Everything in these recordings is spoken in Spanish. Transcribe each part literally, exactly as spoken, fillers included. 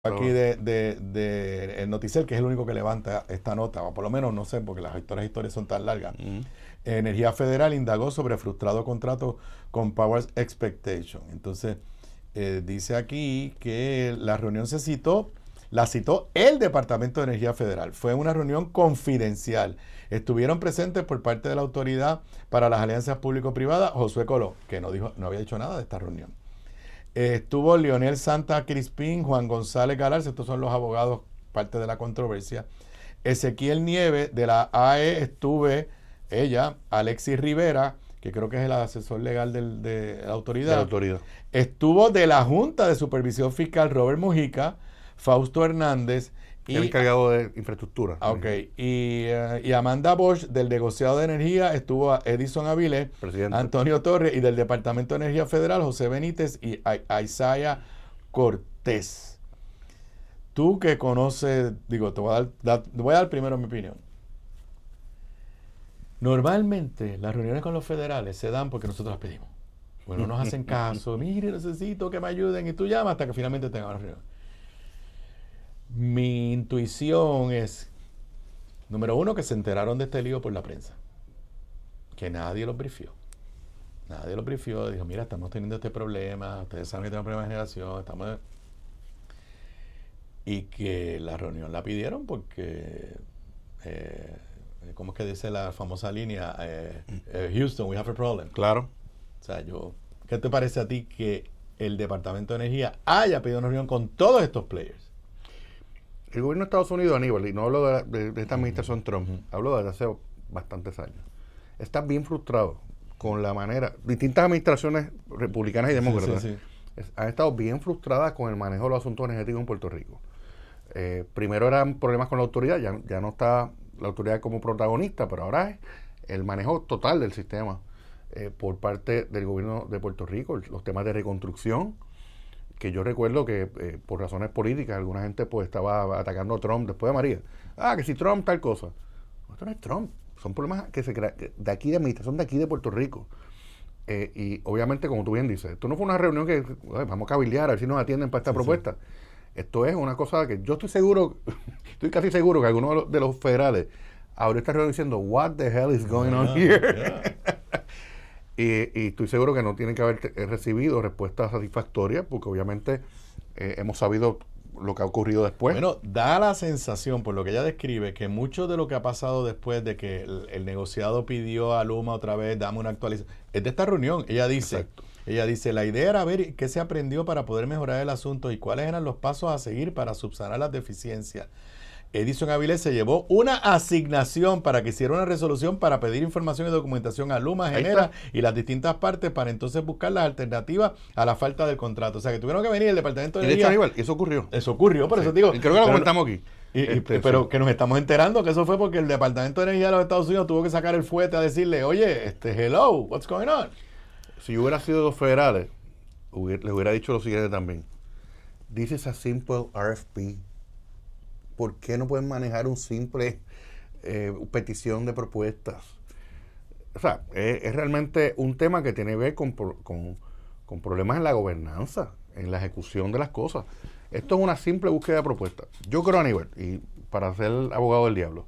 aquí de, de, de el Noticel, que es el único que levanta esta nota, o por lo menos no sé, porque las historias historias son tan largas. Uh-huh. Energía Federal indagó sobre frustrado contrato con Powers Expectation. Entonces, eh, dice aquí que la reunión se citó, la citó el Departamento de Energía Federal. Fue una reunión confidencial. Estuvieron presentes por parte de la Autoridad para las Alianzas Público-Privadas, Josué Coló, que no dijo, no había dicho nada de esta reunión. Eh, estuvo Leonel Santa Crispín, Juan González Galarza, estos son los abogados, parte de la controversia. Ezequiel Nieves, de la A E, estuve ella, Alexis Rivera, que creo que es el asesor legal del, de la autoridad. De la autoridad. Estuvo de la Junta de Supervisión Fiscal Robert Mujica, Fausto Hernández. Y, el encargado de infraestructura. Ok. Y, uh, y Amanda Bosch, del negociado de energía, estuvo Edison Avilés, Presidente. Antonio Torres, y del Departamento de Energía Federal, José Benítez y Isaiah Cortés. Tú que conoces, digo, te voy a dar, da, voy a dar primero mi opinión. Normalmente las reuniones con los federales se dan porque nosotros las pedimos. Bueno, nos hacen caso, mire, necesito que me ayuden, y tú llamas hasta que finalmente tengan la reunión. Mi intuición es, número uno, que se enteraron de este lío por la prensa. Que nadie los brifió. Nadie los brifió. Dijo, mira, estamos teniendo este problema. Ustedes saben que tenemos problema de generación. Estamos... Y que la reunión la pidieron porque, eh, ¿cómo es que dice la famosa línea? Eh, eh, Houston, we have a problem. Claro. O sea, yo, ¿qué te parece a ti que el Departamento de Energía haya pedido una reunión con todos estos players? El gobierno de Estados Unidos, Aníbal, y no hablo de, de, de esta administración uh-huh. Trump, uh-huh. hablo desde hace bastantes años, está bien frustrado con la manera, distintas administraciones republicanas y demócratas sí, sí, sí. Es, han estado bien frustradas con el manejo de los asuntos energéticos en Puerto Rico. Eh, primero eran problemas con la autoridad, ya, ya no está la autoridad como protagonista, pero ahora es el manejo total del sistema eh, por parte del gobierno de Puerto Rico, los temas de reconstrucción, que yo recuerdo que eh, por razones políticas alguna gente pues estaba atacando a Trump después de María. Ah, que si Trump tal cosa. No, esto no es Trump. Son problemas que se crean de aquí de administración de aquí de Puerto Rico. Eh, y obviamente, como tú bien dices, esto no fue una reunión que oye, vamos a cabildear a ver si nos atienden para esta sí, propuesta. Sí. Esto es una cosa que yo estoy seguro, estoy casi seguro que alguno de los, de los federales abrió esta reunión diciendo what the hell is going yeah, on here? Yeah. Y, y estoy seguro que no tienen que haber te, recibido respuestas satisfactorias porque obviamente eh, hemos sabido lo que ha ocurrido después. Bueno, da la sensación, por lo que ella describe, que mucho de lo que ha pasado después de que el, el negociado pidió a Luma otra vez, dame una actualización, es de esta reunión. Ella dice, Exacto. ella dice, la idea era ver qué se aprendió para poder mejorar el asunto y cuáles eran los pasos a seguir para subsanar las deficiencias. Edison Avilés se llevó una asignación para que hiciera una resolución para pedir información y documentación a Luma, Genera y las distintas partes para entonces buscar las alternativas a la falta del contrato. O sea, que tuvieron que venir el Departamento de Energía. Aníbal, eso ocurrió. Eso ocurrió, por sí. eso digo. Y creo que lo comentamos aquí. Y, este, y, pero sí. que nos estamos enterando que eso fue porque el Departamento de Energía de los Estados Unidos tuvo que sacar el fuete a decirle, oye, este, hello, what's going on? Si yo hubiera sido los federales, hubiera, les hubiera dicho lo siguiente también. This is a simple R F P. ¿Por qué no pueden manejar un simple eh, petición de propuestas? O sea, es, es realmente un tema que tiene que ver con, con, con problemas en la gobernanza, en la ejecución de las cosas. Esto es una simple búsqueda de propuestas. Yo creo, Aníbal, y para ser abogado del diablo,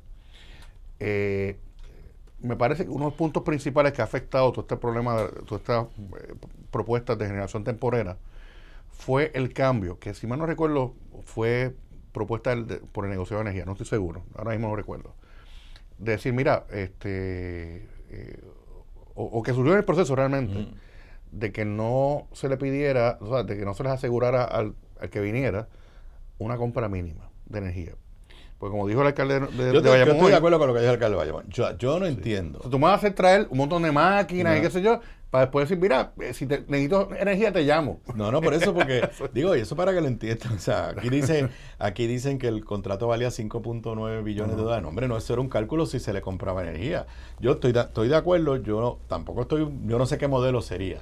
eh, me parece que uno de los puntos principales que ha afectado todo este problema, todas estas eh, propuestas de generación temporera, fue el cambio, que si mal no recuerdo, fue propuesta de, por el negociado de energía, no estoy seguro, ahora mismo no recuerdo, de decir, mira, este eh, o, o que surgió en el proceso realmente, mm. de que no se le pidiera, o sea, de que no se les asegurara al, al que viniera una compra mínima de energía. Porque como dijo el alcalde de, yo de Bayamón... Yo estoy de acuerdo con lo que dijo el alcalde de Bayamón. Yo, yo no sí. entiendo. O sea, tú me vas a hacer traer un montón de máquinas no. y qué sé yo, para después decir, mira, si te, necesito energía, te llamo. No, no, por eso, porque, digo, y eso para que lo entiendan. O sea, aquí dicen, aquí dicen que el contrato valía cinco punto nueve billones uh-huh. de dólares. No, hombre, no, eso era un cálculo si se le compraba energía. Yo estoy de, estoy de acuerdo, yo no, tampoco estoy, yo no sé qué modelo sería.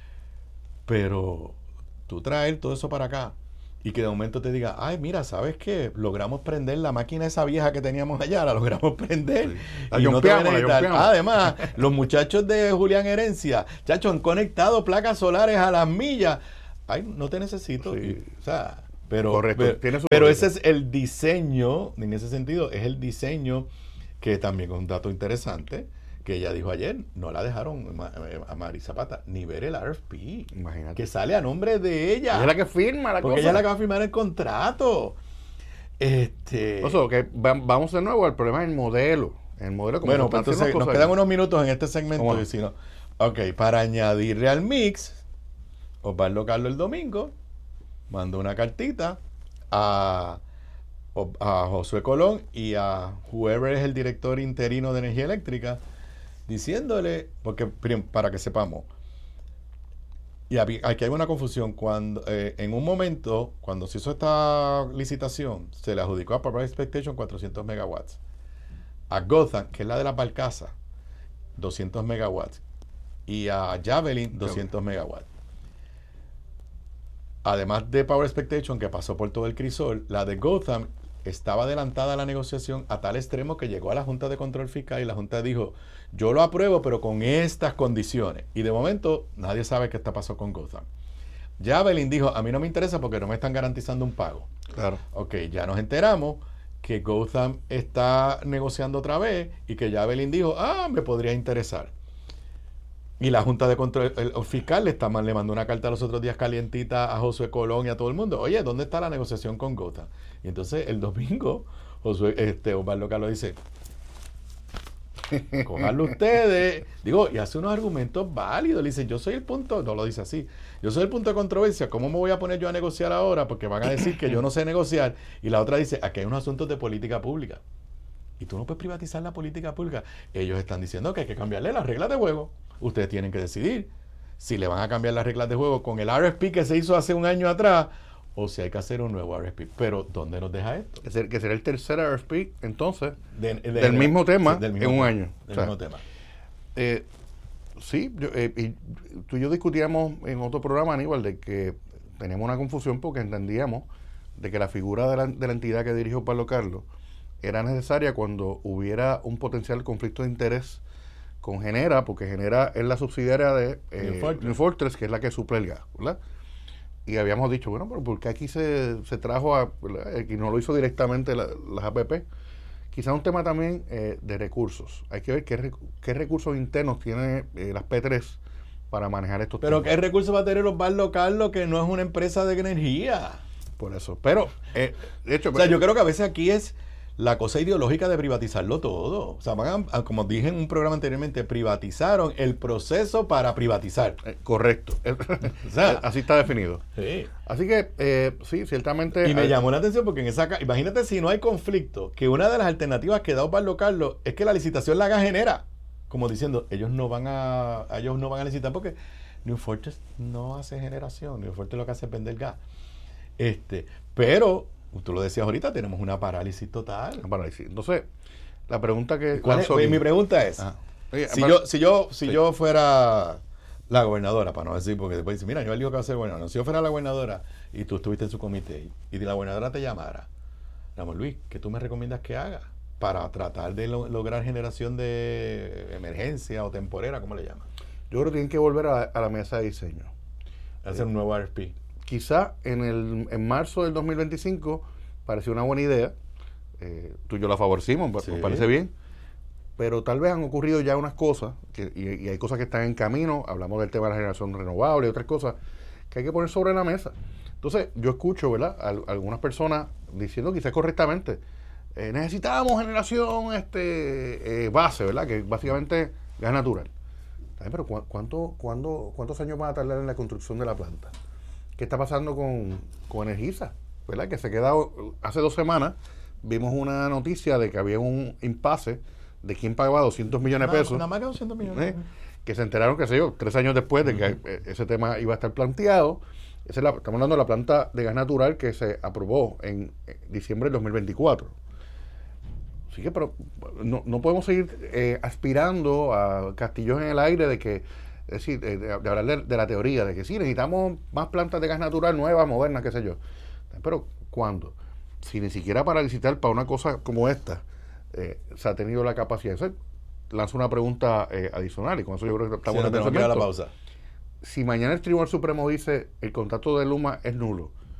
Pero tú traer todo eso para acá y que de momento te diga, ay, mira, ¿sabes qué? Logramos prender la máquina esa vieja que teníamos allá, la logramos prender. Sí. Y no te van a necesitar. Además, los muchachos de Julián Herencia, chachos, han conectado placas solares a las millas. Ay, no te necesito. Sí. Y, o sea, Pero, Correcto, pero, tiene su pero lógica. ese es el diseño, en ese sentido, es el diseño que también es un dato interesante, que ella dijo ayer, no la dejaron a Mari Zapata ni ver el R F P, Imagínate. que sale a nombre de ella. Ella es la que firma la porque cosa. ella es la que va a firmar el contrato. Este, O sea, que va- vamos de nuevo al problema del modelo. El modelo como bueno, se pues están entonces haciendo nos cosas quedan aquí. unos minutos en este segmento. ¿Cómo no? Y si no, ok, para añadirle al mix, Osvaldo Carlos el domingo mandó una cartita a, a Josué Colón y a whoever es el director interino de energía eléctrica, diciéndole, porque prim- para que sepamos, y habí- aquí hay una confusión, cuando eh, en un momento, cuando se hizo esta licitación, se le adjudicó a Power Expectation cuatrocientos megawatts, a Gotham, que es la de las barcazas, doscientos megawatts, y a Javelin, doscientos megawatts. Además de Power Expectation, que pasó por todo el crisol, la de Gotham estaba adelantada a la negociación a tal extremo que llegó a la Junta de Control Fiscal y la Junta dijo, yo lo apruebo, pero con estas condiciones. Y de momento, nadie sabe qué está pasando con Gotham. Javelin dijo, a mí no me interesa porque no me están garantizando un pago. Claro. Ok, ya nos enteramos que Gotham está negociando otra vez y que Javelin dijo, ah, me podría interesar. Y la Junta de Control el, el Fiscal le, está, le mandó una carta los otros días calientita a Josué Colón y a todo el mundo. Oye, ¿dónde está la negociación con Gotham? Y entonces el domingo, Josué, este, Osvaldo Carlos dice, cójanlo ustedes. Digo, y hace unos argumentos válidos. Le dice, yo soy el punto, no lo dice así, yo soy el punto de controversia. ¿Cómo me voy a poner yo a negociar ahora? Porque van a decir que yo no sé negociar. Y la otra dice, aquí hay unos asuntos de política pública. Y tú no puedes privatizar la política pública. Ellos están diciendo que hay que cambiarle las reglas de juego. Ustedes tienen que decidir si le van a cambiar las reglas de juego con el R F P que se hizo hace un año atrás o si hay que hacer un nuevo R F P. Pero, ¿dónde nos deja esto? Que ser- que será el tercer R F P, entonces, De- de- del mismo tema sí, del mismo en un tema, año. Del O sea, mismo tema. Eh, sí, yo, eh, y tú y yo discutíamos en otro programa, Aníbal, de que teníamos una confusión porque entendíamos de que la figura de la, de la entidad que dirigió Pablo Carlos era necesaria cuando hubiera un potencial conflicto de interés con Genera, porque Genera es la subsidiaria de eh, New Fortress. New Fortress, que es la que suple el gas, ¿verdad? Y habíamos dicho, bueno, pero ¿por qué aquí se, se trajo a, ¿verdad? Y no lo hizo directamente la- las A P P? Quizá un tema también eh, de recursos. Hay que ver qué, rec- qué recursos internos tiene eh, las P tres para manejar estos Pero temas. ¿qué recursos va a tener Osvaldo Carlos que no es una empresa de energía? Por eso. Pero, eh, de hecho, O sea, yo creo que a veces aquí es la cosa ideológica de privatizarlo todo. O sea, van a, a- como dije en un programa anteriormente, privatizaron el proceso para privatizar. eh, correcto. O sea, Así está definido. sí. Así que, eh, sí, ciertamente... Y me hay- llamó la atención porque en esa ca- imagínate si no hay conflicto, que una de las alternativas que da Osvaldo Carlos es que la licitación la haga Genera, como diciendo, ellos no van a ellos no van a licitar porque New Fortress no hace generación, New Fortress lo que hace es vender gas. Este, pero tú lo decías ahorita, tenemos una parálisis total. Para decir. Entonces, la pregunta que... ¿Cuál es? lanzo aquí- Mi pregunta es, Ajá. Oye, si aparte- yo si yo si Sí. yo fuera la gobernadora, para no decir, porque después dice, mira, yo digo que va a ser gobernadora. No, si yo fuera la gobernadora y tú estuviste en su comité y la gobernadora te llamara, Ramón Luis, ¿qué tú me recomiendas que haga para tratar de lo- lograr generación de emergencia o temporera, como le llaman? Yo creo que tienen que volver a, a la mesa de diseño. Hacer un nuevo R F P. Quizá en, el, en marzo del dos mil veinticinco pareció una buena idea. Eh, tú y yo la favorecimos, Sí. nos parece bien. Pero tal vez han ocurrido ya unas cosas, que, y, y hay cosas que están en camino. Hablamos del tema de la generación renovable y otras cosas que hay que poner sobre la mesa. Entonces, yo escucho, ¿verdad?, a, a algunas personas diciendo quizás correctamente, eh, necesitamos generación este eh, base, ¿verdad?, que básicamente gas natural. Ay, pero ¿cu- ¿cuánto, cuándo, ¿cuántos años van a tardar en la construcción de la planta? ¿Qué está pasando con, con Energisa? ¿Verdad? Que se queda, hace dos semanas vimos una noticia de que había un impasse de quién pagaba doscientos millones de pesos. Nada más que doscientos millones. ¿eh? Que se enteraron, qué sé yo, tres años después de que eh, ese tema iba a estar planteado. Esa es la- estamos hablando de la planta de gas natural que se aprobó en eh, diciembre del dos mil veinticuatro. Así que, pero no, no podemos seguir eh, aspirando a castillos en el aire de que, es decir, de, de- de hablar de, de la teoría, de que sí, necesitamos más plantas de gas natural nuevas, modernas, qué sé yo. Pero, ¿cuándo? Si ni siquiera para licitar para una cosa como esta eh, se ha tenido la capacidad. Entonces, lanzo una pregunta eh, adicional y con eso yo creo que estamos Sí, en no el tenemos que ir a la segmento. pausa. Si mañana el Tribunal Supremo dice el contrato de Luma es nulo,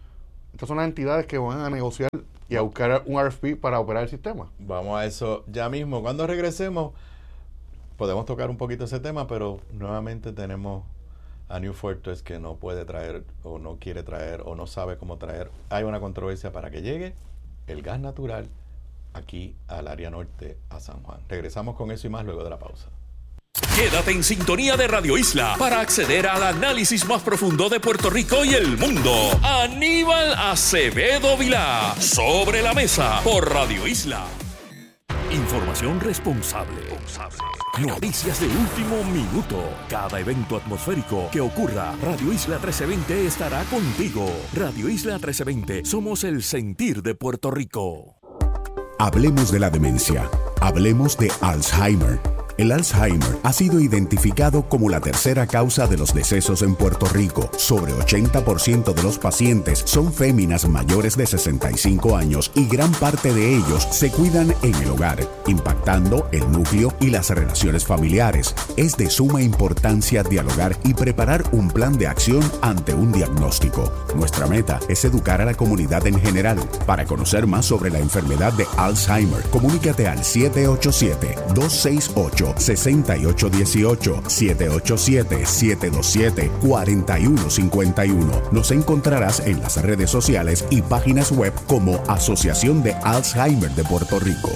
Estas son las entidades que van a negociar y a buscar un R F P para operar el sistema. Vamos a eso ya mismo. Cuando regresemos, podemos tocar un poquito ese tema, pero nuevamente tenemos a New Fortress que no puede traer o no quiere traer o no sabe cómo traer. Hay una controversia para que llegue el gas natural aquí al área norte, a San Juan. Regresamos con eso y más luego de la pausa. Quédate en sintonía de Radio Isla para acceder al análisis más profundo de Puerto Rico y el mundo. Aníbal Acevedo Vilá, Sobre la Mesa, por Radio Isla. Información responsable. Noticias de último minuto. Cada evento atmosférico que ocurra, Radio Isla trece veinte estará contigo. Radio Isla trece veinte, somos el sentir de Puerto Rico. Hablemos de la demencia. Hablemos de Alzheimer. El Alzheimer ha sido identificado como la tercera causa de los decesos en Puerto Rico. Sobre ochenta por ciento de los pacientes son féminas mayores de sesenta y cinco años y gran parte de ellos se cuidan en el hogar, impactando el núcleo y las relaciones familiares. Es de suma importancia dialogar y preparar un plan de acción ante un diagnóstico. Nuestra meta es educar a la comunidad en general. Para conocer más sobre la enfermedad de Alzheimer, comunícate al siete ocho siete, dos seis ocho, seis ocho uno ocho, siete ocho siete, siete dos siete, cuatro uno cinco uno. Nos encontrarás en las redes sociales y páginas web como Asociación de Alzheimer de Puerto Rico.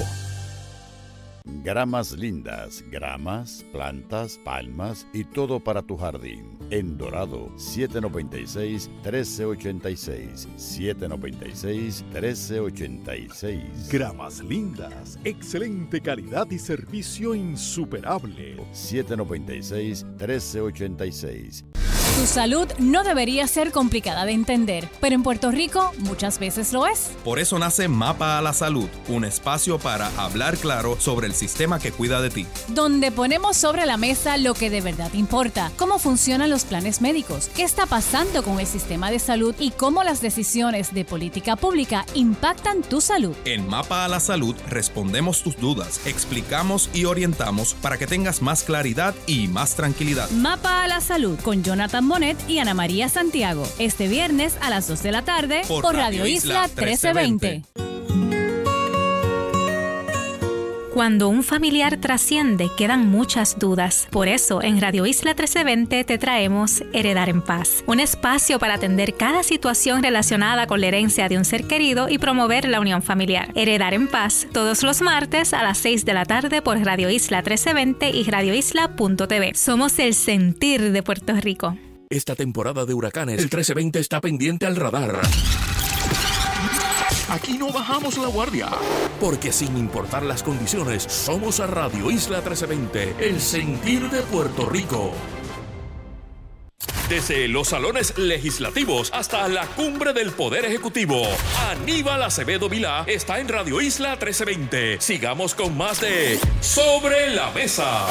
Gramas lindas, gramas, plantas, palmas y todo para tu jardín. En Dorado, siete noventa y seis, trece ochenta y seis. siete noventa y seis, trece ochenta y seis. Gramas lindas, excelente calidad y servicio insuperable. siete noventa y seis, trece ochenta y seis. Tu salud no debería ser complicada de entender, pero en Puerto Rico muchas veces lo es. Por eso nace Mapa a la Salud, un espacio para hablar claro sobre el sistema que cuida de ti. Donde ponemos sobre la mesa lo que de verdad importa, cómo funcionan los planes médicos, qué está pasando con el sistema de salud y cómo las decisiones de política pública impactan tu salud. En Mapa a la Salud respondemos tus dudas, explicamos y orientamos para que tengas más claridad y más tranquilidad. Mapa a la Salud con Jonathan Monet y Ana María Santiago. Este viernes a las dos de la tarde por, por Radio Isla trece veinte. Cuando un familiar trasciende, quedan muchas dudas. Por eso, en Radio Isla trece veinte te traemos Heredar en Paz, un espacio para atender cada situación relacionada con la herencia de un ser querido y promover la unión familiar. Heredar en Paz, todos los martes a las seis de la tarde por Radio Isla trece veinte y radio isla punto t v. Somos el sentir de Puerto Rico. Esta temporada de huracanes, el trece veinte está pendiente al radar. Aquí no bajamos la guardia, porque sin importar las condiciones, somos a Radio Isla trece veinte, el sentir de Puerto Rico. Desde los salones legislativos hasta la cumbre del Poder Ejecutivo, Aníbal Acevedo Vilá está en Radio Isla trece veinte. Sigamos con más de Sobre la Mesa.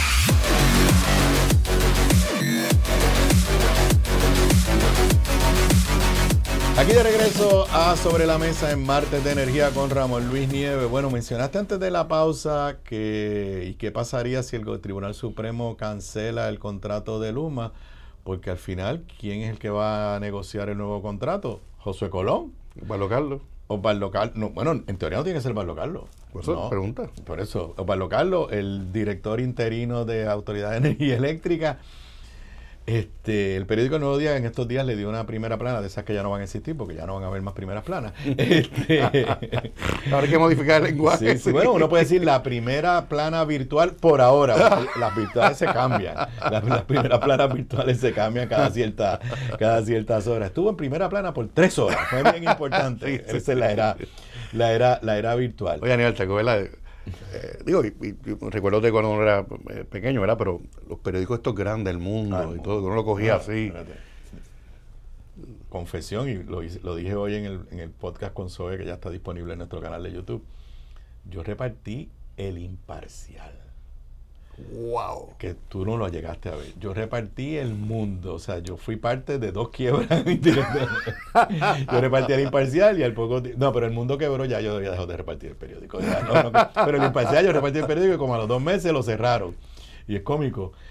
Aquí de regreso a Sobre la Mesa en Martes de Energía con Ramón Luis Nieves. Bueno, mencionaste antes de la pausa que y qué pasaría si el Tribunal Supremo cancela el contrato de Luma, porque al final, ¿quién es el que va a negociar el nuevo contrato? ¿Josué Colón? Osvaldo Carlos. Osvaldo Carlos. No, bueno, en teoría no tiene que ser Osvaldo Carlos. Por eso, no, pregunta. Por eso, Osvaldo Carlos, el director interino de Autoridad de Energía Eléctrica. Este, el periódico El Nuevo Día en estos días le dio una primera plana de esas que ya no van a existir porque ya no van a haber más primeras planas. Este, Ahora hay que modificar el lenguaje. Sí, sí. Bueno, uno puede decir la primera plana virtual por ahora. Las virtuales se cambian. Las, las primeras planas virtuales se cambian cada, cierta, cada ciertas horas. Estuvo en primera plana por tres horas. Fue bien importante. Sí, sí, Esa es la era, la era, la era virtual. Oye, Aníbal, ¿te acuerdas? Eh, digo, y, y, y recuerdo que cuando uno era eh, pequeño, ¿verdad? Pero los periódicos estos grandes del mundo ah, y todo, uno lo cogía no, así. Espérate. Confesión, y lo, lo dije hoy en el, en el podcast con Zoe, que ya está disponible en nuestro canal de YouTube. Yo repartí El Imparcial. ¡Wow! Que tú no lo llegaste a ver. Yo repartí El Mundo. O sea, yo fui parte de dos quiebras. Yo repartí El Imparcial y al poco tiempo... No, pero El Mundo quebró, ya yo había dejado de repartir el periódico. Ya, no, no, pero El Imparcial yo repartí el periódico y como a los dos meses lo cerraron. Y es cómico.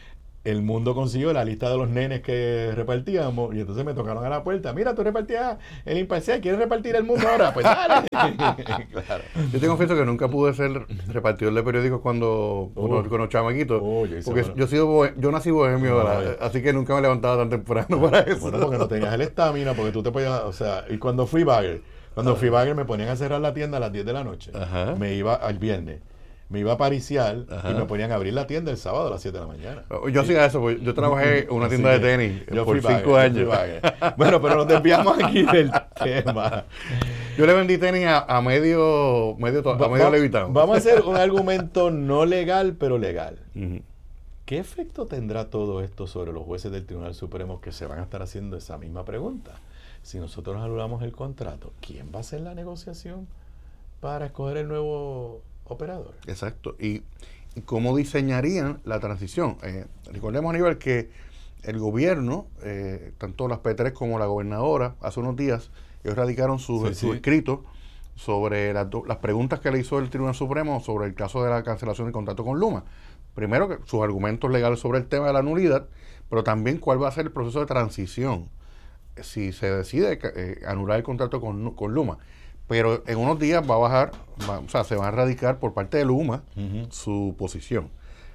el mundo consiguió la lista de los nenes que repartíamos y entonces me tocaron a la puerta. Mira, tú repartías el imparcial, ¿quieres repartir el mundo ahora? Pues dale. Claro. Yo te confieso que nunca pude ser repartidor de periódicos cuando, Oh. cuando, cuando chamaquito. Oh, yo hice porque bueno. yo, he sido bohe- yo nací bohemio, No, ¿verdad? yo- Así que nunca me levantaba tan temprano para eso. Bueno, porque no tenías el estamina, porque tú te podías, o sea, y cuando fui bagger, cuando fui bagger me ponían a cerrar la tienda a las diez de la noche. Ajá. Me iba al viernes, me iba a pariciar Ajá. y me ponían a abrir la tienda el sábado a las siete de la mañana. Yo hacía eso, porque yo trabajé en una Así tienda de que tenis yo por fui cinco bagger, yo años. fui bagger. Bueno, pero nos desviamos aquí del tema. Yo le vendí tenis a, a medio, medio, to- a medio Va- Levitown. Vamos a hacer un argumento no legal, pero legal. Ujú. ¿Qué efecto tendrá todo esto sobre los jueces del Tribunal Supremo que se van a estar haciendo esa misma pregunta? Si nosotros anulamos el contrato, ¿quién va a hacer la negociación para escoger el nuevo operador? Exacto. Y, y cómo diseñarían la transición. Eh, recordemos, Aníbal, que el gobierno, eh, tanto las P tres como la gobernadora, hace unos días, ellos radicaron su, Sí, su sí. escrito sobre las, do- las preguntas que le hizo el Tribunal Supremo sobre el caso de la cancelación del contrato con Luma. Primero, que sus argumentos legales sobre el tema de la nulidad, pero también cuál va a ser el proceso de transición si se decide eh, anular el contrato con, con Luma. Pero en unos días va a bajar, va- o sea, se va a radicar por parte de Luma Ujú. su posición.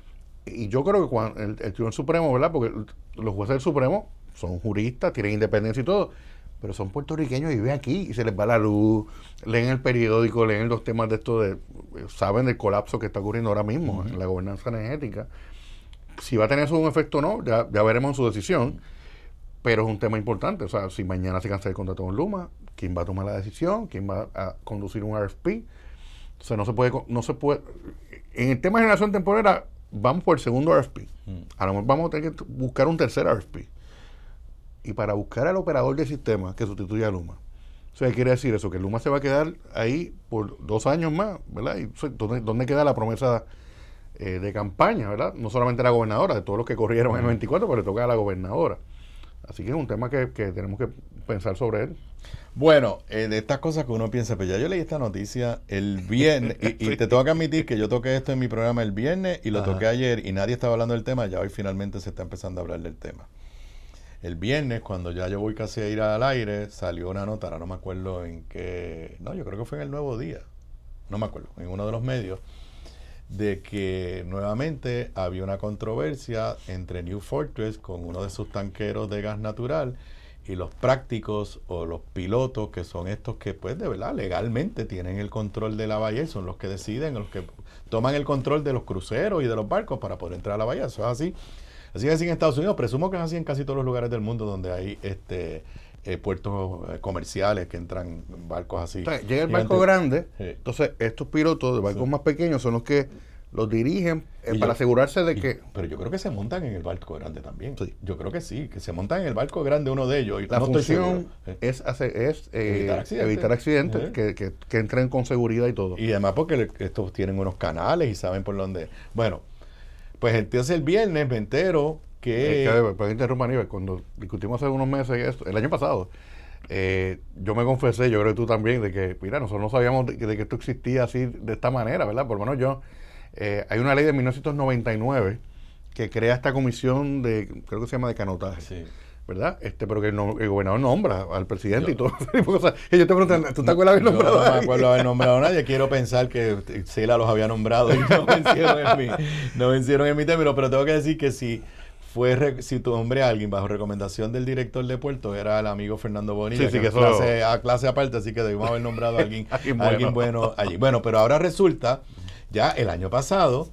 Y yo creo que cuando el, el Tribunal Supremo, ¿verdad? Porque los jueces del Supremo son juristas, tienen independencia y todo, pero son puertorriqueños y viven aquí y se les va la luz, leen el periódico, leen los temas de esto, de, saben del colapso que está ocurriendo ahora mismo uh-huh. en la gobernanza energética. Si va a tener eso un efecto o no, ya, ya veremos en su decisión, pero es un tema importante. O sea, si mañana se cancela el contrato con Luma, ¿quién va a tomar la decisión? ¿Quién va a conducir un R F P? O sea, no se puede, no se puede. En el tema de generación temporera, vamos por el segundo R F P. Mm. A lo mejor vamos a tener que buscar un tercer R F P. Y para buscar al operador del sistema que sustituya a Luma. O sea, ¿qué quiere decir eso? Que Luma se va a quedar ahí por dos años más, ¿verdad? Y, o sea, ¿dónde, ¿Dónde queda la promesa eh, de campaña, ¿verdad? No solamente la gobernadora, de todos los que corrieron en el veinticuatro, pero le toca a la gobernadora. Así que es un tema que, que tenemos que pensar sobre él. Bueno, eh, de estas cosas que uno piensa, pues ya yo leí esta noticia el viernes, y, y te tengo que admitir que yo toqué esto en mi programa el viernes y lo Ajá. toqué ayer y nadie estaba hablando del tema, ya hoy finalmente se está empezando a hablar del tema. El viernes, cuando ya yo voy casi a ir al aire, salió una nota, ahora no me acuerdo en qué, no, yo creo que fue en el Nuevo Día, no me acuerdo, en uno de los medios, de que nuevamente había una controversia entre New Fortress con uno de sus tanqueros de gas natural y los prácticos o los pilotos, que son estos que pues de verdad legalmente tienen el control de la bahía y son los que deciden, los que toman el control de los cruceros y de los barcos para poder entrar a la bahía. Eso es así. Así es así en Estados Unidos, presumo que es así en casi todos los lugares del mundo donde hay este eh, puertos eh, comerciales que entran barcos así. O sea, llega el barco grande, sí. Entonces estos pilotos de barcos sí. más pequeños son los que los dirigen eh, para yo, asegurarse de y, que... Pero yo creo que se montan en el barco grande también. Sí. Yo creo que sí, que se montan en el barco grande uno de ellos. Y la no función es, hacer, es eh, evitar accidentes, evitar accidentes ¿eh? que, que, que entren con seguridad y todo. Y además porque estos tienen unos canales y saben por dónde... Bueno, pues entonces el viernes me entero que... Eh, que interrumpa, Aníbal, cuando discutimos hace unos meses esto, el año pasado, eh, yo me confesé, yo creo que tú también, de que, mira, nosotros no sabíamos de, de que esto existía así, de esta manera, ¿verdad? Por lo menos yo... Eh, hay una ley de mil novecientos noventa y nueve que crea esta comisión de, creo que se llama de canotaje, sí. ¿verdad? Este, pero que el, no, el gobernador nombra al presidente yo, y todo. O sea, y yo te pregunto, ¿tú te acuerdas de haber nombrado? Yo no me acuerdo de haber nombrado a nadie. Quiero pensar que Sila los había nombrado y no vencieron en mi, no vencieron en mi término, pero tengo que decir que si fue si tu nombré a alguien bajo recomendación del director de puerto era el amigo Fernando Bonilla, sí, sí, que, que clase, a clase aparte, así que debimos haber nombrado a alguien, a alguien, bueno. alguien bueno allí. Bueno, pero ahora resulta, ya el año pasado,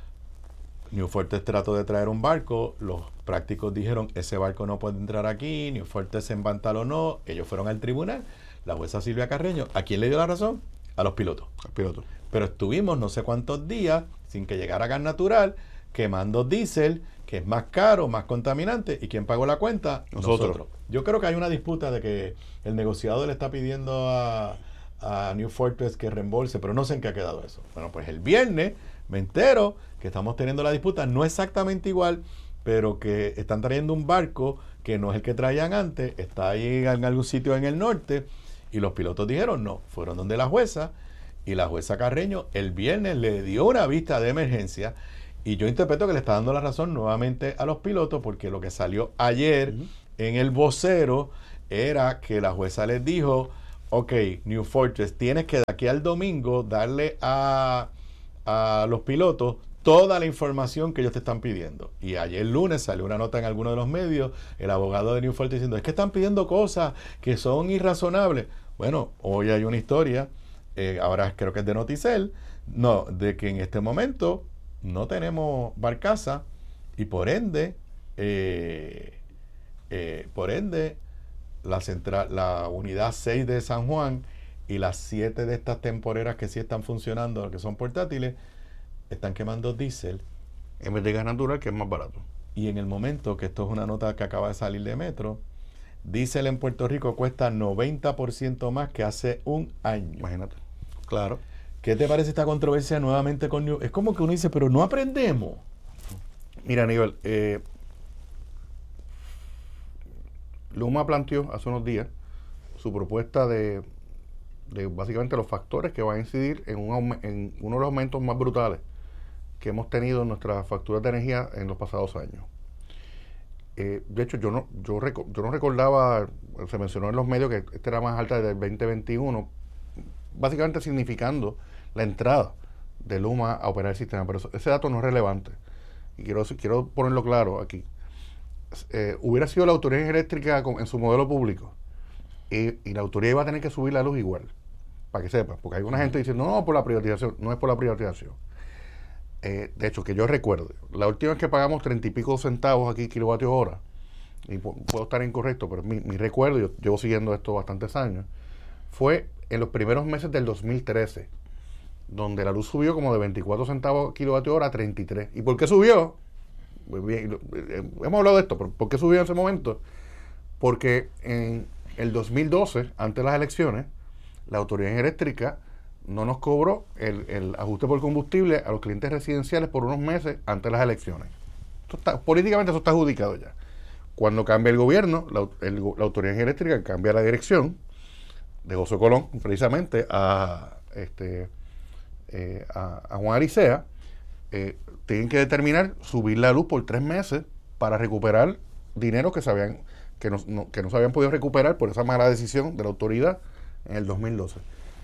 New Fortress trató de traer un barco, los prácticos dijeron, ese barco no puede entrar aquí, New Fortress se empantalonó, ellos fueron al tribunal, la jueza Silvia Carreño, ¿a quién le dio la razón? A los pilotos. Los pilotos. Pero estuvimos no sé cuántos días sin que llegara gas natural, quemando diésel, que es más caro, más contaminante, ¿y quién pagó la cuenta? Nosotros. Nosotros. Yo creo que hay una disputa de que el negociador le está pidiendo a, a New Fortress que reembolse, pero no sé en qué ha quedado eso. Bueno, pues el viernes me entero que estamos teniendo la disputa, no exactamente igual, pero que están trayendo un barco que no es el que traían antes, está ahí en algún sitio en el norte, y los pilotos dijeron no, fueron donde la jueza, y la jueza Carreño el viernes le dio una vista de emergencia, Y yo interpreto que le está dando la razón nuevamente a los pilotos, porque lo que salió ayer uh-huh. en el vocero era que la jueza les dijo, ok, New Fortress, tienes que de aquí al domingo darle a, a los pilotos toda la información que ellos te están pidiendo. Y ayer lunes salió una nota en alguno de los medios, el abogado de New Fortress diciendo, es que están pidiendo cosas que son irrazonables. Bueno, hoy hay una historia, eh, ahora creo que es de Noticel, no, de que en este momento no tenemos barcaza y por ende, eh, eh, por ende, la central, la unidad seis de San Juan y las siete de estas temporeras que sí están funcionando, que son portátiles, están quemando diésel en vez de gas natural, que es más barato. Y en el momento, que esto es una nota que acaba de salir de Metro, diésel en Puerto Rico cuesta noventa por ciento más que hace un año. Imagínate. Claro. ¿Qué te parece esta controversia nuevamente con New? Es como que uno dice, pero no aprendemos. Mira, Aníbal, eh, Luma planteó hace unos días su propuesta de, de básicamente los factores que van a incidir en, un, en uno de los aumentos más brutales que hemos tenido en nuestras facturas de energía en los pasados años. Eh, de hecho, yo no, yo, reco- yo no recordaba, se mencionó en los medios que esta era más alta del veinte veintiuno, básicamente significando la entrada de Luma a operar el sistema, pero eso, ese dato no es relevante. Y quiero, quiero ponerlo claro aquí. Eh, hubiera sido la autoridad eléctrica con, en su modelo público, y, y la autoridad iba a tener que subir la luz igual, para que sepa, porque hay una gente dice, no, por la privatización, no es por la privatización. Eh, de hecho, que yo recuerde, la última vez que pagamos treinta y pico centavos aquí kilovatio hora, y pu- puedo estar incorrecto, pero mi, mi recuerdo, yo llevo siguiendo esto bastantes años, fue en los primeros meses del dos mil trece, donde la luz subió como de veinticuatro centavos kilovatio hora a treinta y tres. ¿Y por qué subió? Pues bien, hemos hablado de esto, pero ¿por qué subió en ese momento? Porque en el dos mil doce, antes de las elecciones, la autoridad eléctrica no nos cobró el, el ajuste por combustible a los clientes residenciales por unos meses antes de las elecciones. Esto está, políticamente eso está adjudicado ya. Cuando cambia el gobierno, la, el, la autoridad eléctrica cambia la dirección de José Colón, precisamente, a, este, eh, a, a Juan Aricea, eh, tienen que determinar subir la luz por tres meses para recuperar dinero que se habían, que no, no, que no se habían podido recuperar por esa mala decisión de la autoridad en el dos mil doce.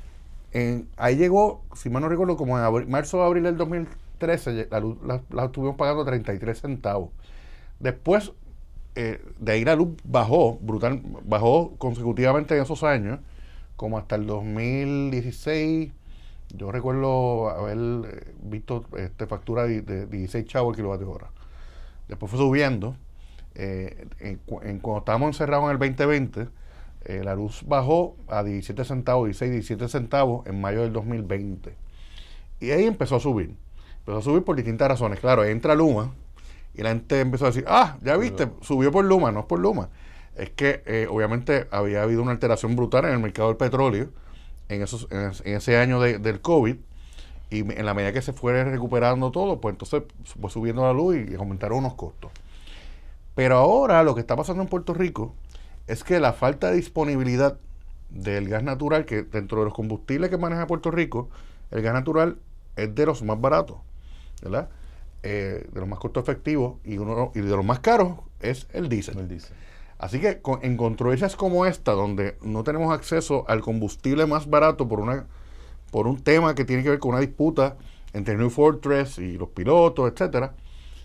En, ahí llegó, si mal no recuerdo, como en abril, marzo o abril del dos mil trece, la luz la, la estuvimos pagando treinta y tres centavos. Después, eh, de ahí la luz bajó, brutal, bajó consecutivamente en esos años, como hasta el dos mil dieciséis. Yo recuerdo haber eh, visto este, factura de, de dieciséis chavos el kilovatio hora. Después fue subiendo. Eh, en, en, cuando estábamos encerrados en el veinte veinte, eh, la luz bajó a diecisiete centavos, dieciséis, diecisiete centavos en mayo del dos mil veinte. Y ahí empezó a subir. Empezó a subir por distintas razones. Claro, entra Luma y la gente empezó a decir, ah, ya viste, subió por Luma. No es por Luma. Es que eh, obviamente había habido una alteración brutal en el mercado del petróleo en, esos, en, en ese año de, del COVID, y en la medida que se fue recuperando todo, pues entonces fue subiendo la luz y, y aumentaron unos costos. Pero ahora lo que está pasando en Puerto Rico es que la falta de disponibilidad del gas natural, que dentro de los combustibles que maneja Puerto Rico, el gas natural es de los más baratos, ¿verdad? Eh, de los más costo efectivos, y uno y de los más caros es el diésel. El diésel. Así que con, en controversias como esta, donde no tenemos acceso al combustible más barato por una por un tema que tiene que ver con una disputa entre New Fortress y los pilotos, etcétera,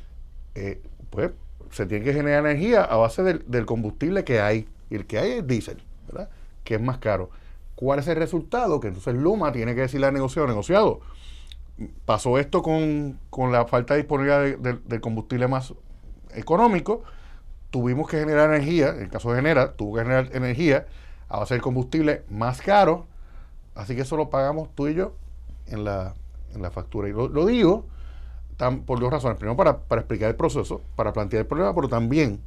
eh, pues se tiene que generar energía a base del, del combustible que hay, y el que hay es diésel, ¿verdad? Que es más caro. ¿Cuál es el resultado? Que entonces Luma tiene que decirle al negociado, negociado, pasó esto con, con la falta de disponibilidad de, de, del combustible más económico, tuvimos que generar energía, en el caso de Genera, tuvo que generar energía a base del combustible más caro, así que eso lo pagamos tú y yo en la, en la factura. Y lo, lo digo tan, por dos razones. Primero, para, para explicar el proceso, para plantear el problema, pero también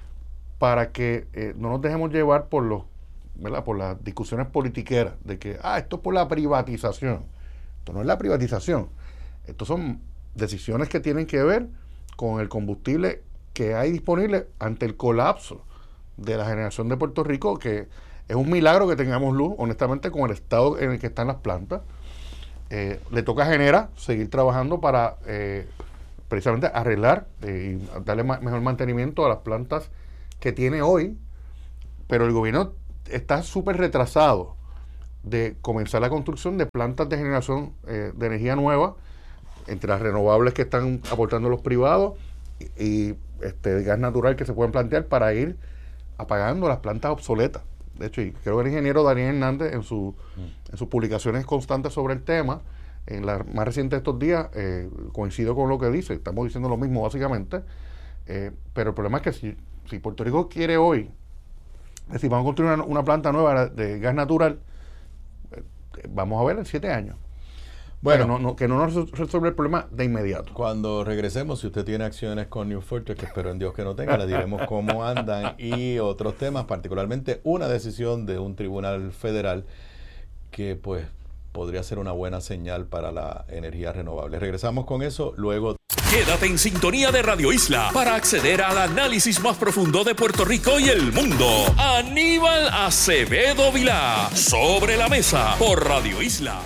para que eh, no nos dejemos llevar por los, ¿verdad? Por las discusiones politiqueras de que, ah, esto es por la privatización. Esto no es la privatización. Estos son decisiones que tienen que ver con el combustible que hay disponible ante el colapso de la generación de Puerto Rico, que es un milagro que tengamos luz, honestamente, con el estado en el que están las plantas. Eh, le toca a Genera seguir trabajando para eh, precisamente arreglar eh, y darle ma- mejor mantenimiento a las plantas que tiene hoy, pero el gobierno está súper retrasado de comenzar la construcción de plantas de generación eh, de energía nueva, entre las renovables que están aportando los privados y, y este el gas natural que se pueden plantear para ir apagando las plantas obsoletas. De hecho, y creo que el ingeniero Daniel Hernández en, su, en sus publicaciones constantes sobre el tema, en la más reciente de estos días, eh, coincido con lo que dice, estamos diciendo lo mismo básicamente, eh, pero el problema es que si, si Puerto Rico quiere hoy, es decir, vamos a construir una, una planta nueva de gas natural, eh, vamos a ver en siete años. Bueno, no, no, que no nos resuelve el problema de inmediato. Cuando regresemos, si usted tiene acciones con New Fortress, que espero en Dios que no tenga, le diremos cómo andan y otros temas, particularmente una decisión de un tribunal federal que pues podría ser una buena señal para la energía renovable. Regresamos con eso luego. Quédate en sintonía de Radio Isla para acceder al análisis más profundo de Puerto Rico y el mundo. Aníbal Acevedo Vilá, Sobre la Mesa, por Radio Isla.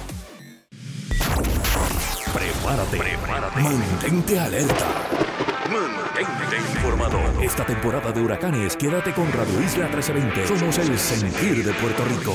Prepárate, prepárate. Mantente alerta. Mantente informado. Esta temporada de huracanes, quédate con Radio Isla trece veinte. Somos el sentir de Puerto Rico.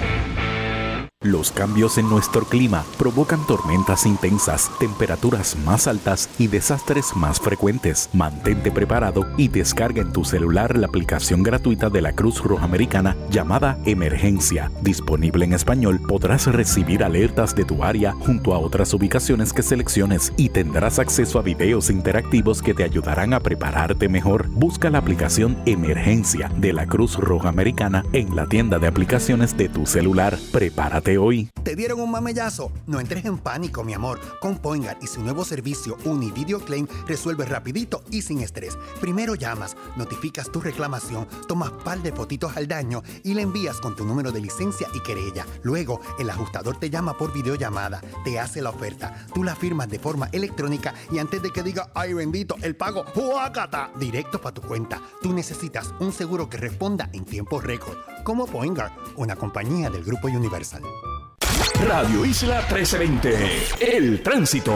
Los cambios en nuestro clima provocan tormentas intensas, temperaturas más altas y desastres más frecuentes. Mantente preparado y descarga en tu celular la aplicación gratuita de la Cruz Roja Americana llamada Emergencia. Disponible en español, podrás recibir alertas de tu área junto a otras ubicaciones que selecciones y tendrás acceso a videos interactivos que te ayudarán a prepararte mejor. Busca la aplicación Emergencia de la Cruz Roja Americana en la tienda de aplicaciones de tu celular. Prepárate hoy. ¿Te dieron un mamellazo? No entres en pánico, mi amor. Con Poingar y su nuevo servicio Univideo Claim resuelve rapidito y sin estrés. Primero llamas, notificas tu reclamación, tomas par de fotitos al daño y le envías con tu número de licencia y querella. Luego, el ajustador te llama por videollamada, te hace la oferta, tú la firmas de forma electrónica y antes de que diga, ay bendito, el pago, ¡huácata!, directo para tu cuenta. Tú necesitas un seguro que responda en tiempo récord. Como Poingar, una compañía del Grupo Universal. Radio Isla trece veinte, el tránsito.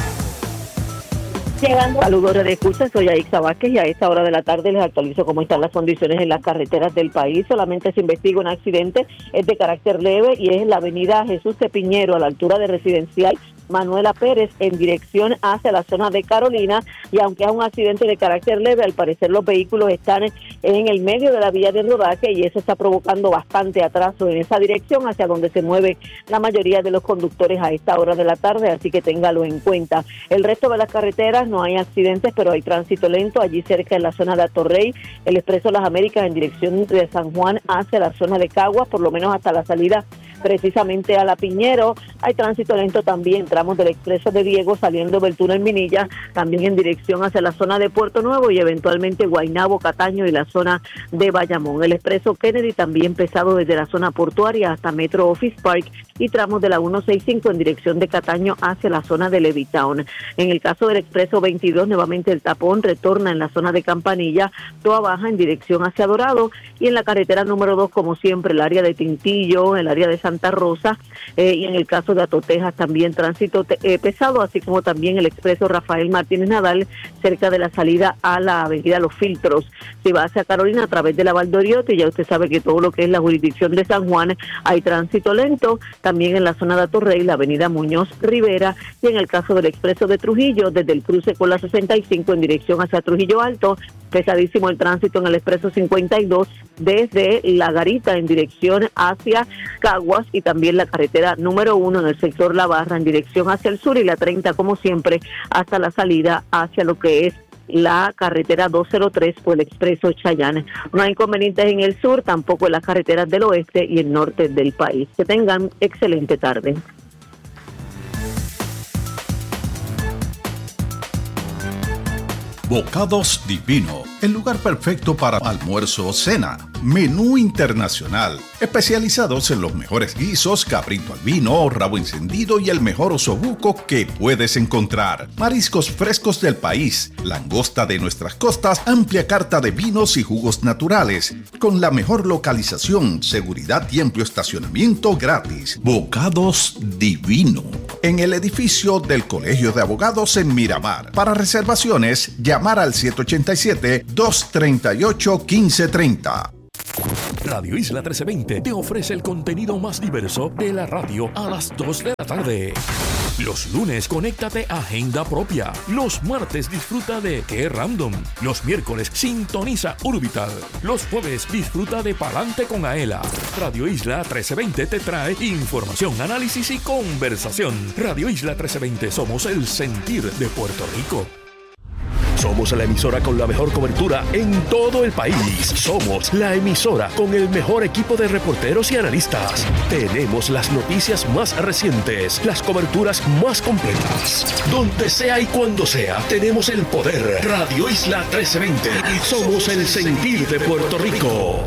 Llegando, saludos de escucha, soy Aixa Vázquez y a esta hora de la tarde les actualizo cómo están las condiciones en las carreteras del país. Solamente se investiga un accidente, es de carácter leve y es en la avenida Jesús de Piñero a la altura de Residencial Manuela Pérez en dirección hacia la zona de Carolina, y aunque es un accidente de carácter leve, al parecer los vehículos están en el medio de la vía de rodaje y eso está provocando bastante atraso en esa dirección hacia donde se mueve la mayoría de los conductores a esta hora de la tarde, así que téngalo en cuenta. El resto de las carreteras no hay accidentes, pero hay tránsito lento allí cerca en la zona de Atorrey, el Expreso Las Américas en dirección de San Juan hacia la zona de Caguas, por lo menos hasta la salida precisamente a La Piñero. Hay tránsito lento también, tramos del Expreso de Diego saliendo del túnel Minilla, también en dirección hacia la zona de Puerto Nuevo y eventualmente Guaynabo, Cataño y la zona de Bayamón. El Expreso Kennedy también pesado desde la zona portuaria hasta Metro Office Park y tramos de la ciento sesenta y cinco en dirección de Cataño hacia la zona de Levittown. En el caso del Expreso veintidós, nuevamente el tapón retorna en la zona de Campanilla, Toa Baja en dirección hacia Dorado, y en la carretera número dos, como siempre, el área de Tintillo, el área de Santa Rosa, eh, y en el caso de Atotejas también tránsito te, eh, pesado, así como también el Expreso Rafael Martínez Nadal cerca de la salida a la avenida Los Filtros. Si va hacia Carolina a través de la Valdoriotti, ya usted sabe que todo lo que es la jurisdicción de San Juan hay tránsito lento, también en la zona de Atorrey, la avenida Muñoz Rivera, y en el caso del Expreso de Trujillo, desde el cruce con la sesenta y cinco en dirección hacia Trujillo Alto, pesadísimo el tránsito en el Expreso cincuenta y dos desde La Garita en dirección hacia Caguas, y también la carretera número uno en el sector La Barra en dirección hacia el sur, y la treinta como siempre hasta la salida hacia lo que es la carretera doscientos tres o el Expreso Chayán. No hay inconvenientes en el sur, tampoco en las carreteras del oeste y el norte del país. Que tengan excelente tarde. Bocados Divino, el lugar perfecto para almuerzo o cena. Menú internacional, especializados en los mejores guisos, cabrito al vino, rabo encendido y el mejor osobuco que puedes encontrar. Mariscos frescos del país, langosta de nuestras costas, amplia carta de vinos y jugos naturales, con la mejor localización, seguridad y amplio estacionamiento gratis. Bocados Divino, en el edificio del Colegio de Abogados en Miramar. Para reservaciones, llamar al siete ocho siete, dos tres ocho, uno cinco tres cero. Radio Isla trece veinte te ofrece el contenido más diverso de la radio a las dos de la tarde. Los lunes, conéctate a Agenda Propia. Los martes, disfruta de Qué Random. Los miércoles, sintoniza Urbital. Los jueves, disfruta de Palante con Aela. Radio Isla trece veinte te trae información, análisis y conversación. Radio Isla trece veinte, somos el sentir de Puerto Rico. Somos la emisora con la mejor cobertura en todo el país. Somos la emisora con el mejor equipo de reporteros y analistas. Tenemos las noticias más recientes, las coberturas más completas. Donde sea y cuando sea, tenemos el poder. Radio Isla trece veinte. Somos el sentir de Puerto Rico.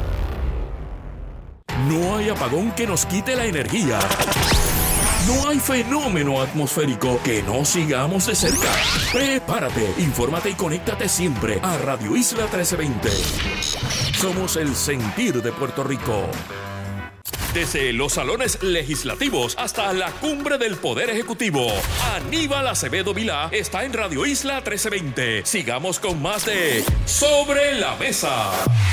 No hay apagón que nos quite la energía. No hay fenómeno atmosférico que no sigamos de cerca. Prepárate, infórmate y conéctate siempre a Radio Isla trece veinte. Somos el sentir de Puerto Rico. Desde los salones legislativos hasta la cumbre del Poder Ejecutivo, Aníbal Acevedo Vilá está en Radio Isla trece veinte. Sigamos con más de Sobre la Mesa.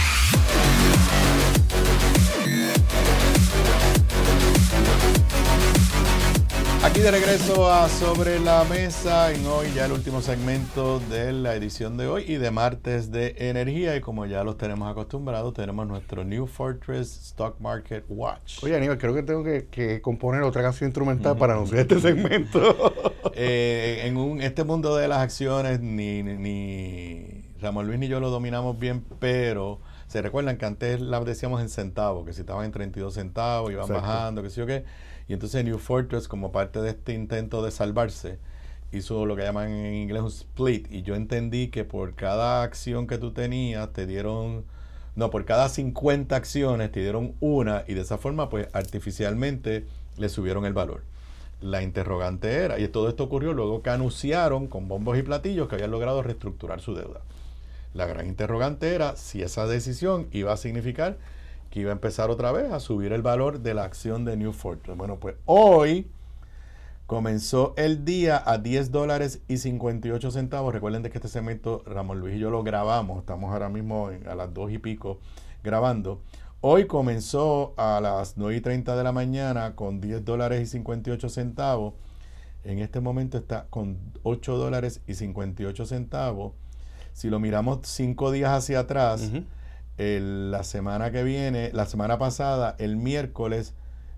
Aquí de regreso a Sobre la Mesa, en hoy ya el último segmento de la edición de hoy y de martes de energía, y como ya los tenemos acostumbrados, tenemos nuestro New Fortress Stock Market Watch. Oye, Aníbal, creo que tengo que, que componer otra canción instrumental uh-huh. para anunciar este segmento. eh, en un, este mundo de las acciones, ni, ni, ni Ramón Luis ni yo lo dominamos bien, pero se recuerdan que antes las decíamos en centavos, que si estaban en treinta y dos centavos, iban Exacto. bajando, que sé yo qué. Y entonces New Fortress, como parte de este intento de salvarse, hizo lo que llaman en inglés un split. Y yo entendí que por cada acción que tú tenías, te dieron... No, por cada cincuenta acciones te dieron una, y de esa forma, pues, artificialmente le subieron el valor. La interrogante era, y todo esto ocurrió luego que anunciaron con bombos y platillos que habían logrado reestructurar su deuda. La gran interrogante era si esa decisión iba a significar que iba a empezar otra vez a subir el valor de la acción de New Fortress. Bueno, pues hoy comenzó el día a diez dólares y cincuenta y ocho centavos. Recuerden de que este segmento Ramón Luis y yo lo grabamos. Estamos ahora mismo en, a las dos y pico grabando. Hoy comenzó a las nueve y treinta de la mañana con diez dólares y cincuenta y ocho centavos. En este momento está con ocho dólares y cincuenta y ocho centavos. Si lo miramos cinco días hacia atrás, uh-huh. El, la semana que viene, la semana pasada, el miércoles,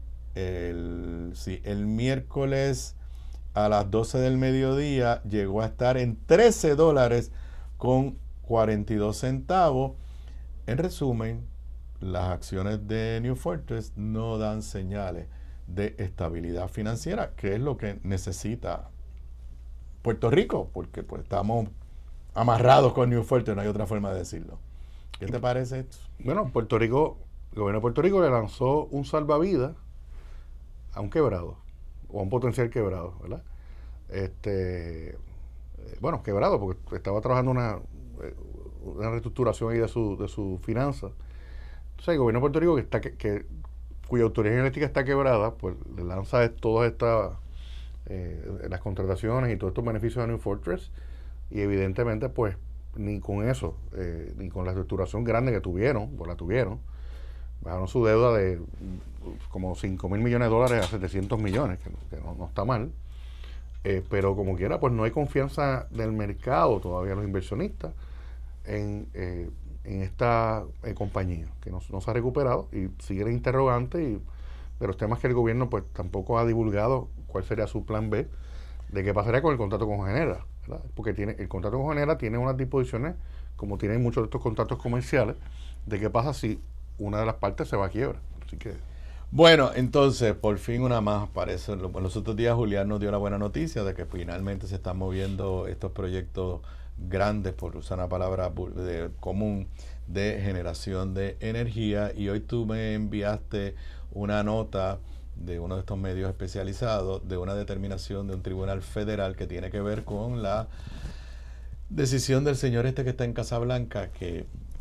el, sí, el miércoles a las doce del mediodía llegó a estar en trece dólares con cuarenta y dos centavos. En resumen, las acciones de New Fortress no dan señales de estabilidad financiera, que es lo que necesita Puerto Rico, porque pues estamos amarrados con New Fortress, no hay otra forma de decirlo. ¿Qué te parece esto? Bueno, Puerto Rico, el gobierno de Puerto Rico le lanzó un salvavidas a un quebrado, o a un potencial quebrado, ¿verdad? Este, bueno, quebrado, porque estaba trabajando una, una reestructuración ahí de su, de su finanzas. Entonces, el gobierno de Puerto Rico, que está que, que, cuya autoridad energética está quebrada, pues le lanza todas estas, eh, las contrataciones y todos estos beneficios a New Fortress, y evidentemente, pues, ni con eso, eh, ni con la estructuración grande que tuvieron, pues la tuvieron, bajaron su deuda de como cinco mil millones de dólares a setecientos millones, que, que no, no está mal, eh, pero como quiera, pues no hay confianza del mercado todavía, los inversionistas, en, eh, en esta eh, compañía, que no, no se ha recuperado y sigue el interrogante, y de los temas que el gobierno pues tampoco ha divulgado cuál sería su plan B, de qué pasaría con el contrato con Genera, ¿verdad? Porque tiene el contrato con Genera tiene unas disposiciones, como tienen muchos de estos contratos comerciales, de qué pasa si una de las partes se va a quiebra. Así que... Bueno, entonces, por fin una más. Parece, los otros días Julián nos dio la buena noticia de que finalmente se están moviendo estos proyectos grandes, por usar una palabra de, común, de generación de energía, y hoy tú me enviaste una nota de uno de estos medios especializados de una determinación de un tribunal federal que tiene que ver con la decisión del señor este que está en Casablanca, que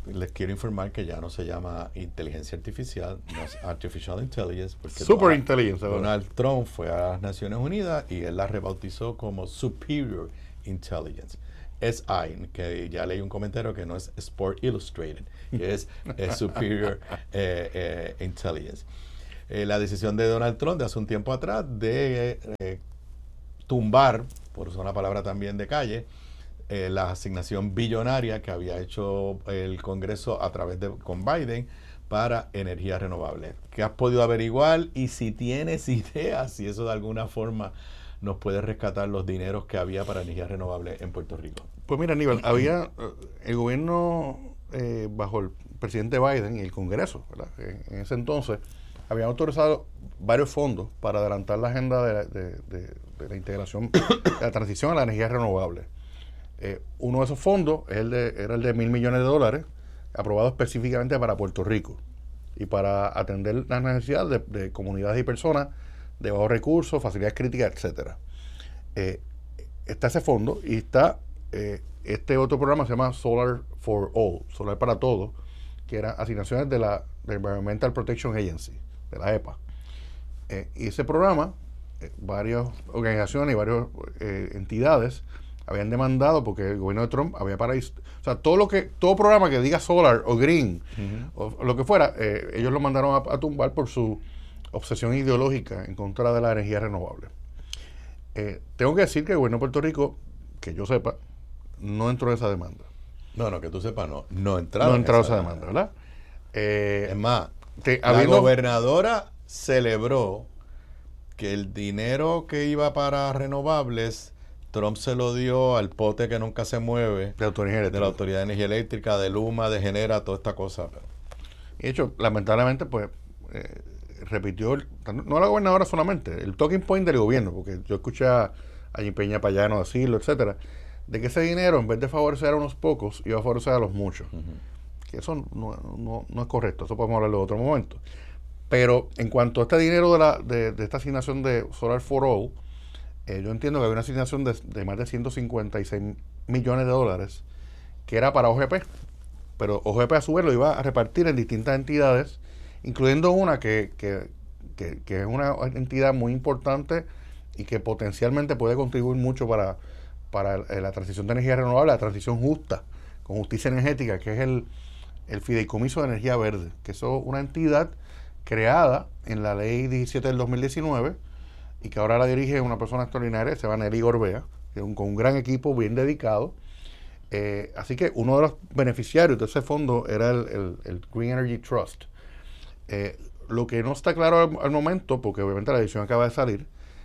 les quiero informar que ya no se llama inteligencia artificial, no es artificial intelligence, porque Super Donald, intelligence. Donald Trump fue a las Naciones Unidas y él la rebautizó como superior intelligence. S I, que ya leí un comentario que no es Sport Illustrated, que es, es superior eh, eh, intelligence. Eh, la decisión de Donald Trump de hace un tiempo atrás de eh, tumbar, por usar una palabra también de calle, eh, la asignación billonaria que había hecho el Congreso a través de con Biden para energía renovable. ¿Qué has podido averiguar? Y si tienes ideas, si eso de alguna forma nos puede rescatar los dineros que había para energía renovable en Puerto Rico. Pues mira, Aníbal, había el gobierno eh, bajo el presidente Biden y el Congreso, ¿verdad? En, en ese entonces habían autorizado varios fondos para adelantar la agenda de, de, de, de la integración, de la transición a la energía renovable. Eh, uno de esos fondos es el de, era el de mil millones de dólares, aprobado específicamente para Puerto Rico y para atender las necesidades de, de comunidades y personas de bajos recursos, facilidades críticas, etcétera. Eh, está ese fondo y está eh, este otro programa se llama Solar for All, Solar para Todos, que eran asignaciones de la de Environmental Protection Agency, de la E P A. Eh, y ese programa, eh, varias organizaciones y varias eh, entidades habían demandado porque el gobierno de Trump había paraíso. O sea, todo lo que todo programa que diga solar o green uh-huh. o, o lo que fuera, eh, ellos lo mandaron a, a tumbar por su obsesión ideológica en contra de la energía renovable. Eh, tengo que decir que el gobierno de Puerto Rico, que yo sepa, no entró en esa demanda. No, no, que tú sepas, no. No entraron no entró en esa, esa demanda, demanda, ¿verdad? Eh, es más, te, la habiendo, gobernadora celebró que el dinero que iba para renovables, Trump se lo dio al pote que nunca se mueve, de, autoridad de la Autoridad de Energía Eléctrica, de Luma, de Genera, toda esta cosa. Y de hecho, lamentablemente, pues, eh, repitió, el, no la gobernadora solamente, el talking point del gobierno, porque yo escuché a, a Jim Peña Payano decirlo, etcétera, de que ese dinero, en vez de favorecer a unos pocos, iba a favorecer a los muchos. Uh-huh. Que eso no, no, no es correcto, eso podemos hablarlo en otro momento. Pero en cuanto a este dinero de, la, de, de esta asignación de Solar for All, eh, yo entiendo que había una asignación de, de más de ciento cincuenta y seis millones de dólares que era para O G P, pero O G P a su vez lo iba a repartir en distintas entidades, incluyendo una que, que, que, que es una entidad muy importante y que potencialmente puede contribuir mucho para, para la transición de energía renovable, la transición justa, con justicia energética, que es el, el Fideicomiso de Energía Verde, que es una entidad creada en la ley diecisiete del dos mil diecinueve y que ahora la dirige una persona extraordinaria, se llama Nelly Gorbea, que es un, con un gran equipo bien dedicado. Eh, así que uno de los beneficiarios de ese fondo era el, el, el Green Energy Trust. Eh, lo que no está claro al, al momento, porque obviamente la decisión acaba de salir,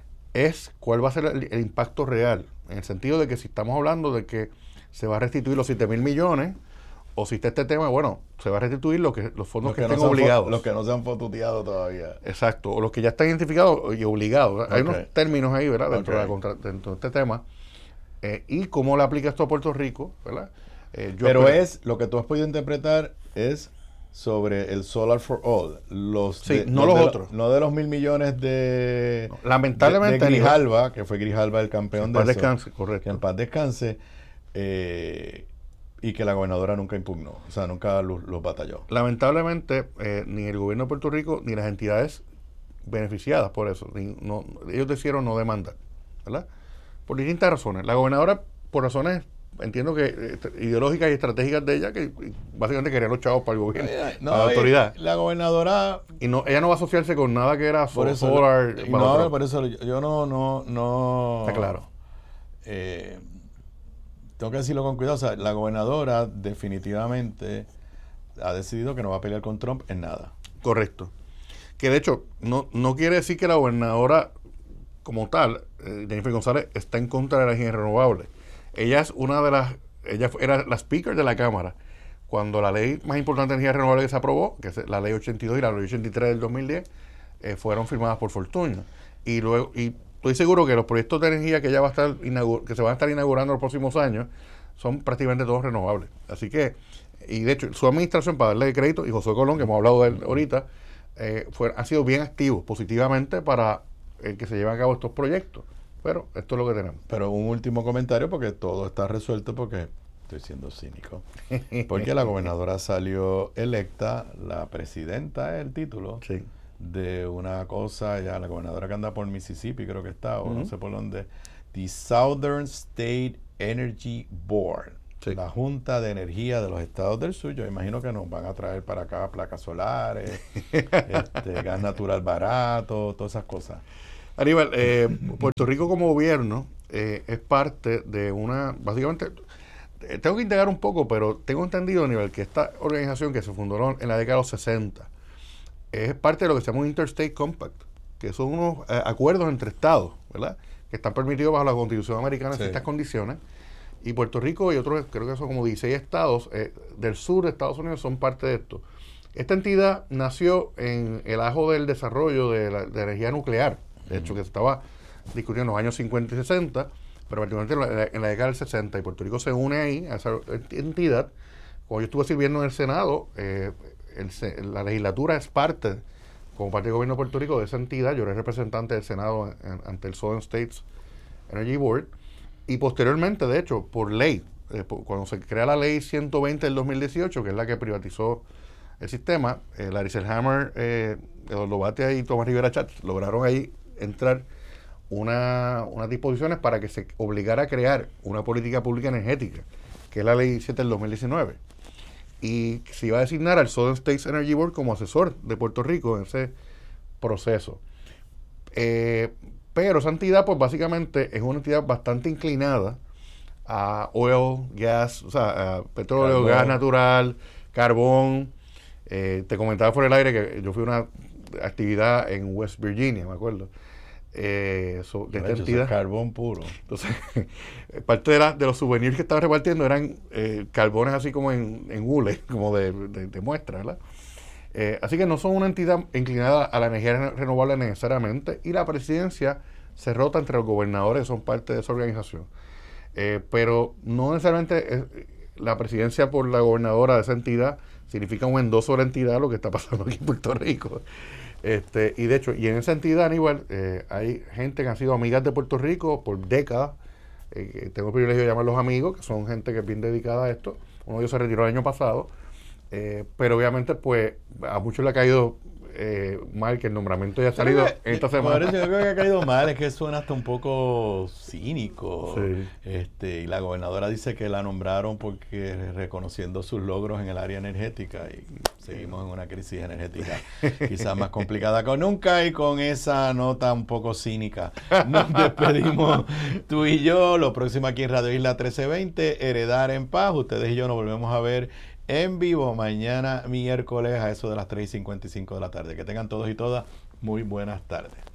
es cuál va a ser el, el impacto real, en el sentido de que si estamos hablando de que se va a restituir los siete mil millones, o si está este tema, bueno, se va a restituir lo que, los fondos los que, que estén no obligados. Fo- los que no se han fotuteado todavía. Exacto, o los que ya están identificados y obligados. Okay. Hay unos términos ahí, ¿verdad? Dentro, okay. de, la contra, dentro de este tema. Eh, y cómo le aplica esto a Puerto Rico, ¿verdad? Eh, yo Pero espero, es, lo que tú has podido interpretar es sobre el Solar for All. Los sí, de, no los, los de otros. Lo, no de los mil millones de... No, lamentablemente. De, de Grijalba, que fue Grijalba el campeón en de paz eso. descanse, correcto. Que en paz descanse. Eh, y que la gobernadora nunca impugnó. O sea, nunca los, los batalló. Lamentablemente, eh, ni el gobierno de Puerto Rico, ni las entidades beneficiadas por eso. Ni, no, ellos decidieron no demandar, ¿verdad? Por distintas razones. La gobernadora, por razones, entiendo que eh, ideológicas y estratégicas de ella, que básicamente quería los chavos para el gobierno, eh, no, para la autoridad. Eh, la gobernadora... Y no ella no va a asociarse con nada que era por eso, solar. No, no, por eso yo, yo no, no, no... Está claro. Eh, tengo que decirlo con cuidado. O sea, la gobernadora definitivamente ha decidido que no va a pelear con Trump en nada. Correcto. Que de hecho, no, no quiere decir que la gobernadora como tal, eh, Jennifer González, está en contra de la energía renovable. Ella es una de las, ella era la speaker de la Cámara cuando la ley más importante de energía renovable que se aprobó, que es la ley ochenta y dos y la ley ochenta y tres del dos mil diez, eh, fueron firmadas por Fortuño. Y luego, y estoy seguro que los proyectos de energía que ya va a estar inaugura, que se van a estar inaugurando en los próximos años son prácticamente todos renovables. Así que, y de hecho, su administración, para darle crédito, y José Colón, que hemos hablado de él ahorita, eh, fue, han sido bien activos positivamente para eh, que se lleven a cabo estos proyectos. Pero esto es lo que tenemos. Pero un último comentario, porque todo está resuelto, porque estoy siendo cínico, porque la gobernadora salió electa, la presidenta es el título, sí. de una cosa, ya la gobernadora que anda por Mississippi, creo que está, o uh-huh. no sé por dónde, the Southern State Energy Board, sí. la Junta de Energía de los Estados del Sur. Yo imagino que nos van a traer para acá placas solares, este, gas natural barato, todas esas cosas. Aníbal, eh, Puerto Rico como gobierno eh, es parte de una, básicamente, eh, tengo que indagar un poco, pero tengo entendido, Aníbal, que esta organización que se fundó en la década de los sesenta es parte de lo que se llama un Interstate Compact, que son unos eh, acuerdos entre estados, ¿verdad?, que están permitidos bajo la Constitución americana en sí. ciertas condiciones, y Puerto Rico y otros, creo que son como dieciséis estados eh, del sur de Estados Unidos son parte de esto. Esta entidad nació en el ajo del desarrollo de la de energía nuclear, de hecho, que se estaba discutiendo en los años cincuenta y sesenta, pero particularmente en la, en la década del sesenta, y Puerto Rico se une ahí a esa entidad. Cuando yo estuve sirviendo en el Senado, eh, el, la legislatura es parte, como parte del gobierno de Puerto Rico, de esa entidad. Yo era representante del Senado en, ante el Southern States Energy Board, y posteriormente, de hecho, por ley, eh, por, cuando se crea la ley ciento veinte del dos mil dieciocho, que es la que privatizó el sistema, eh, Larry Selhammer, eh, Eduardo Batia y Tomás Rivera Chatz lograron ahí entrar una, unas disposiciones para que se obligara a crear una política pública energética, que es la ley siete del dos mil diecinueve. Y se iba a designar al Southern States Energy Board como asesor de Puerto Rico en ese proceso. Eh, pero esa entidad, pues básicamente es una entidad bastante inclinada a oil, gas, o sea, a petróleo, carbón. gas natural, carbón. Eh, te comentaba fuera del aire que yo fui a una actividad en West Virginia, me acuerdo. Eh, so, de esta hecho, entidad. Carbón puro. Entonces, parte de, la, de los souvenirs que estaban repartiendo eran eh, carbones así como en, en hule, como de, de, de muestra, ¿verdad? Eh, así que no son una entidad inclinada a la energía renovable necesariamente, y la presidencia se rota entre los gobernadores que son parte de esa organización. Eh, pero no necesariamente es, la presidencia por la gobernadora de esa entidad significa un endoso de la entidad, lo que está pasando aquí en Puerto Rico. Este, y de hecho, y en esa entidad, Aníbal, eh, hay gente que han sido amigas de Puerto Rico por décadas. Eh, tengo el privilegio de llamarlos amigos, que son gente que es bien dedicada a esto. Uno de ellos se retiró el año pasado. Eh, pero obviamente, pues, a muchos le ha caído eh, mal que el nombramiento haya salido que, en esta semana. Por eso yo creo que ha caído mal, es que suena hasta un poco cínico. Sí. Este, y la gobernadora dice que la nombraron porque reconociendo sus logros en el área energética, y seguimos en una crisis energética quizás más complicada que nunca, y con esa nota un poco cínica nos despedimos tú y yo. Lo próximo aquí en Radio Isla trece veinte, Heredar en Paz. Ustedes y yo nos volvemos a ver en vivo mañana miércoles a eso de las tres y cincuenta y cinco de la tarde. Que tengan todos y todas muy buenas tardes.